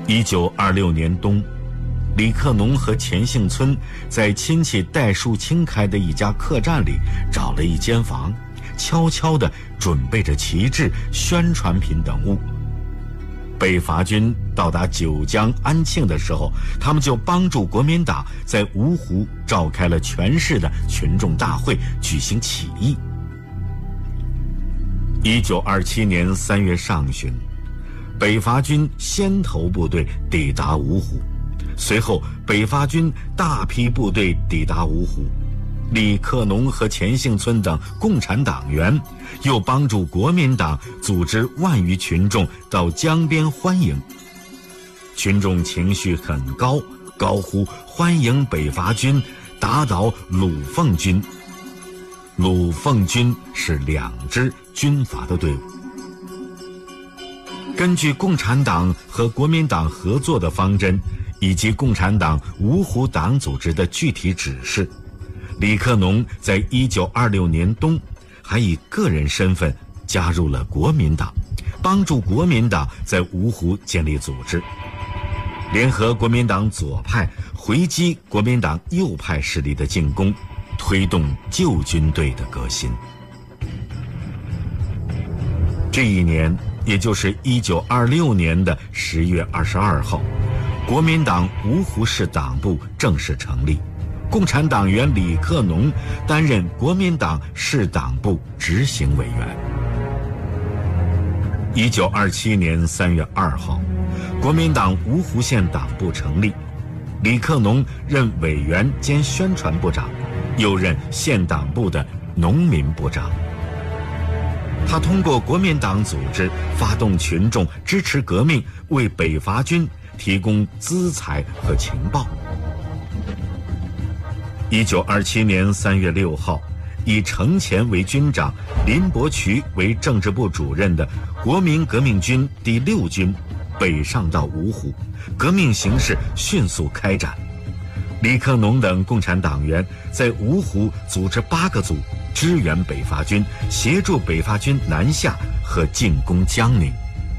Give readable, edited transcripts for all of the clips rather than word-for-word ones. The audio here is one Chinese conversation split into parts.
1926年冬，李克农和钱幸村在亲戚戴树清开的一家客栈里找了一间房，悄悄地准备着旗帜、宣传品等物。北伐军到达九江安庆的时候，他们就帮助国民党在芜湖召开了全市的群众大会，举行起义。1927年3月上旬，北伐军先头部队抵达芜湖，随后北伐军大批部队抵达芜湖，李克农和钱幸村等共产党员又帮助国民党组织万余群众到江边欢迎。群众情绪很高，高呼欢迎北伐军，打倒鲁凤军。鲁凤军是2支军阀的队伍。根据共产党和国民党合作的方针，以及共产党芜湖党组织的具体指示，李克农在1926年冬还以个人身份加入了国民党，帮助国民党在芜湖建立组织，联合国民党左派回击国民党右派势力的进攻，推动旧军队的革新。这一年，也就是1926年的10月22号，国民党芜湖市党部正式成立，共产党员李克农担任国民党市党部执行委员。1927年3月2号，国民党芜湖县党部成立，李克农任委员兼宣传部长，又任县党部的农民部长。他通过国民党组织发动群众支持革命，为北伐军提供资财和情报。1927年3月6号，以程潜为军长、林伯渠为政治部主任的国民革命军第6军北上到芜湖，革命形势迅速开展。李克农等共产党员在芜湖组织8个组，支援北伐军，协助北伐军南下和进攻江宁。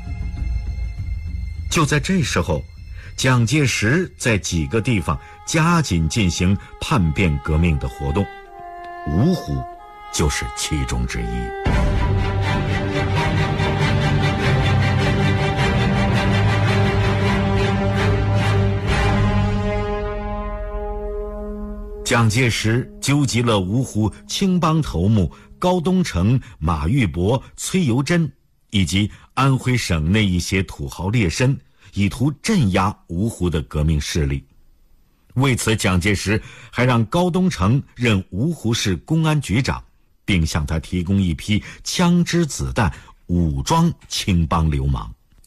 就在这时候，蒋介石在几个地方加紧进行叛变革命的活动，芜湖就是其中之一。蒋介石纠集了芜湖青帮头目高东成、马玉伯、崔尤珍以及安徽省内一些土豪劣绅，以图镇压芜湖的革命势力。为此，蒋介石还让高东成任芜湖市公安局长，并向他提供一批枪支子弹，武装青帮流氓。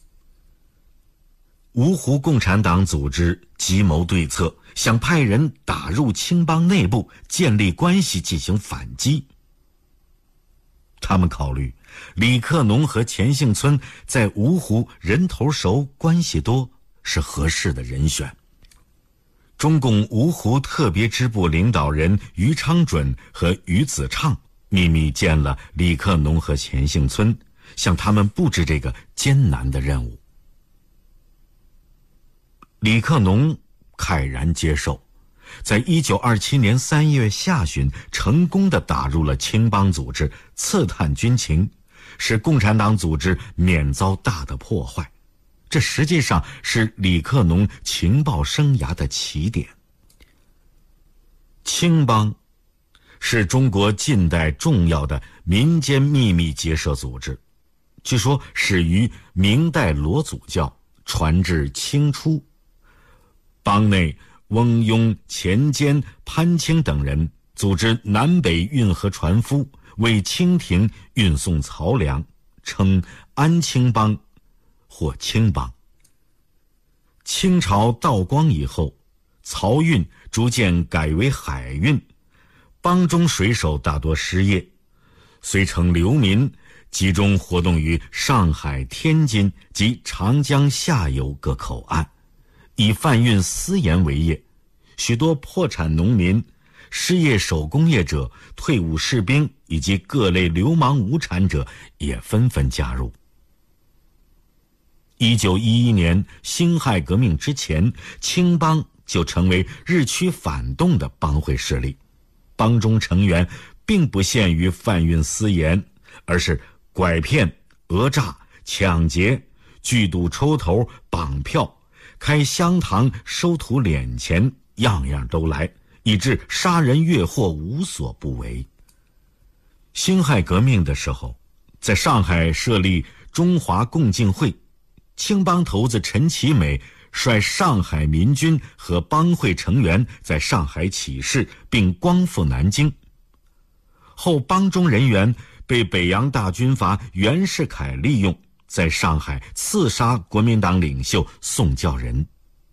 芜湖共产党组织急谋对策，想派人打入青帮内部，建立关系进行反击。他们考虑李克农和钱幸村在芜湖人头熟，关系多，是合适的人选。中共芜湖特别支部领导人于昌准和于子畅秘密见了李克农和钱幸村，向他们布置这个艰难的任务。李克农慨然接受，在1927年3月下旬成功地打入了青帮组织，刺探军情，使共产党组织免遭大的破坏。这实际上是李克农情报生涯的起点。青帮是中国近代重要的民间秘密结社组织，据说始于明代罗祖教，传至清初。帮内翁庸、钱坚、潘清等人组织南北运河船夫，为清廷运送漕粮，称安青帮或青帮。清朝道光以后，漕运逐渐改为海运，帮中水手大多失业，遂成流民，集中活动于上海、天津及长江下游各口岸，以贩运私盐为业。许多破产农民、失业手工业者、退伍士兵以及各类流氓无产者也纷纷加入。 1911年辛亥革命之前，青帮就成为日趋反动的帮会势力。帮中成员并不限于贩运私盐，而是拐骗、讹诈、抢劫、聚赌抽头、绑票、开香堂、收土敛钱，样样都来，以致杀人越货无所不为。辛亥革命的时候，在上海设立中华共进会，青帮头子陈其美率上海民军和帮会成员在上海起事，并光复南京。后帮中人员被北洋大军阀袁世凯利用，在上海刺杀国民党领袖宋教仁。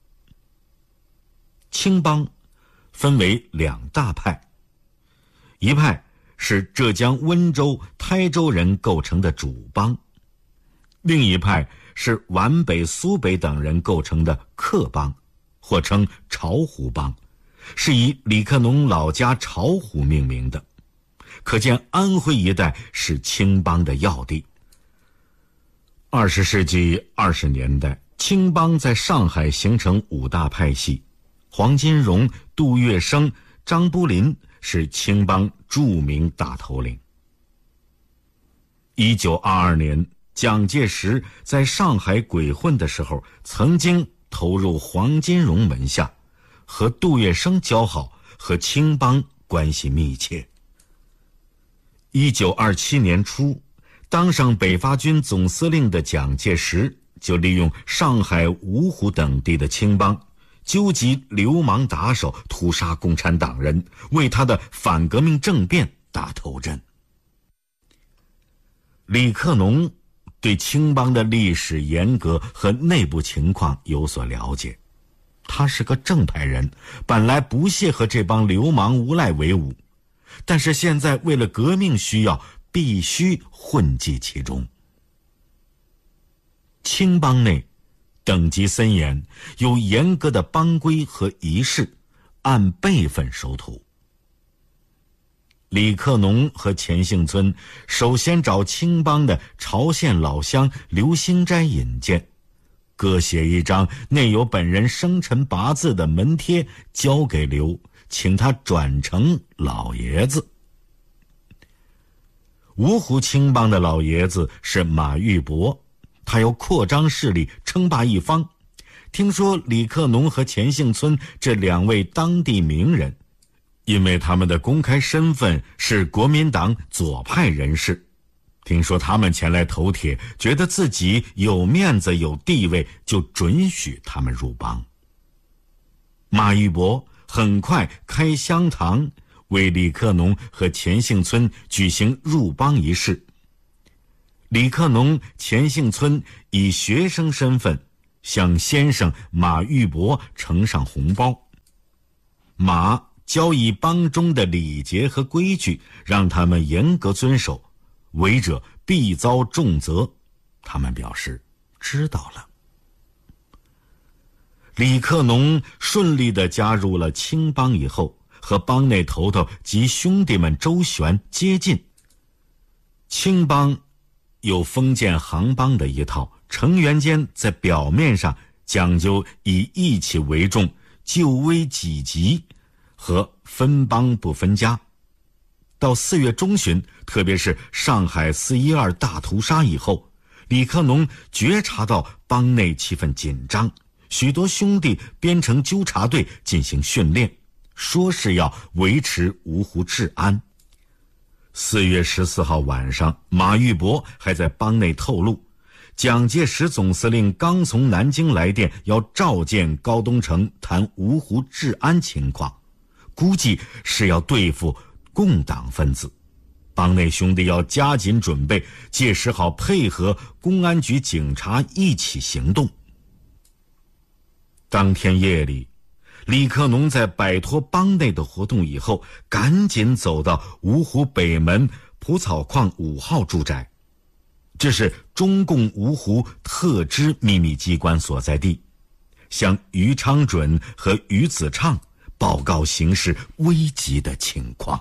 青帮分为两大派，一派是浙江温州、台州人构成的主帮，另一派是皖北、苏北等人构成的客帮，或称巢湖帮，是以李克农老家巢湖命名的。可见安徽一带是青帮的要地。20世纪20年代，青帮在上海形成五大派系，黄金荣、杜月笙、张卜林是青帮著名大头领。1922年，蒋介石在上海鬼混的时候，曾经投入黄金荣门下，和杜月笙交好，和青帮关系密切。1927年初，当上北伐军总司令的蒋介石就利用上海、芜湖等地的青帮，纠集流氓打手，屠杀共产党人，为他的反革命政变打头阵。李克农对青帮的历史沿革和内部情况有所了解，他是个正派人，本来不屑和这帮流氓无赖为伍，但是现在为了革命需要，必须混迹其中。青帮内等级森严，有严格的帮规和仪式，按辈分收徒。李克农和钱幸村首先找青帮的潮县老乡刘兴斋引荐，各写一张内有本人生辰八字的门贴交给刘，请他转成老爷子。芜湖青帮的老爷子是马玉伯，他要扩张势力，称霸一方。听说李克农和钱幸村这两位当地名人，因为他们的公开身份是国民党左派人士，听说他们前来投帖，觉得自己有面子有地位，就准许他们入帮。马玉伯很快开香堂，为李克农和钱幸村举行入帮仪式。李克农、钱幸村以学生身份向先生马玉伯呈上红包，马教以帮中的礼节和规矩，让他们严格遵守，违者必遭重责。他们表示知道了。李克农顺利地加入了青帮以后，和帮内头头及兄弟们周旋接近。青帮有封建行帮的一套，成员间在表面上讲究以义气为重，救危济急，和分帮不分家。到4月中旬，特别是上海4·12大屠杀以后，李克农觉察到帮内气氛紧张，许多兄弟编成纠察队进行训练，说是要维持芜湖治安。4月14号晚上，马玉伯还在帮内透露，蒋介石总司令刚从南京来电，要召见高东城谈芜湖治安情况，估计是要对付共党分子。帮内兄弟要加紧准备，届时好配合公安局警察一起行动。当天夜里，李克农在摆脱帮内的活动以后，赶紧走到芜湖北门蒲草矿5号住宅，这是中共芜湖特支秘密机关所在地，向于昌准和于子畅报告形势危急的情况。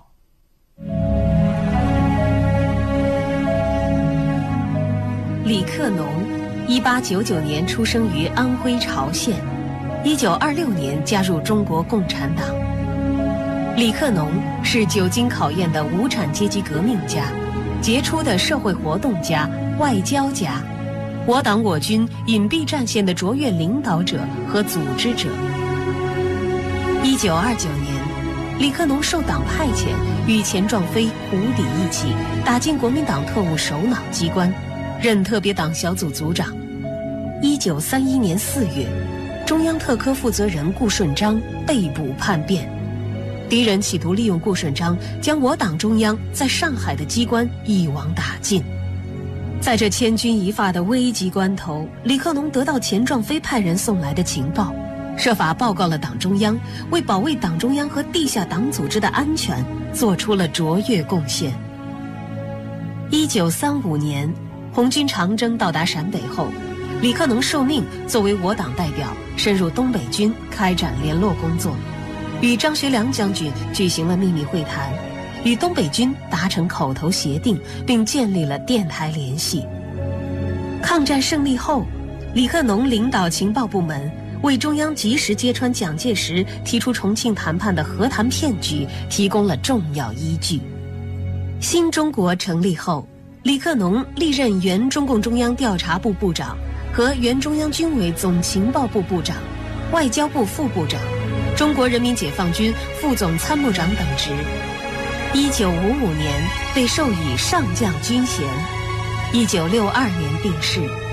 李克农 1899年出生于安徽巢县，1926年加入中国共产党。李克农是久经考验的无产阶级革命家，杰出的社会活动家、外交家，我党我军隐蔽战线的卓越领导者和组织者。1929年，李克农受党派遣，与钱壮飞、胡底一起打进国民党特务首脑机关，任特别党小组组长。1931年4月，中央特科负责人顾顺章被捕叛变，敌人企图利用顾顺章将我党中央在上海的机关一网打尽。在这千钧一发的危急关头，李克农得到钱壮飞派人送来的情报，设法报告了党中央，为保卫党中央和地下党组织的安全做出了卓越贡献。1935年，红军长征到达陕北后，李克农受命作为我党代表深入东北军开展联络工作，与张学良将军举行了秘密会谈，与东北军达成口头协定，并建立了电台联系。抗战胜利后，李克农领导情报部门为中央及时揭穿蒋介石提出重庆谈判的和谈骗局提供了重要依据。新中国成立后，李克农历任原中共中央调查部部长和原中央军委总情报部部长、外交部副部长、中国人民解放军副总参谋长等职。1955年被授以上将军衔，1962年病逝，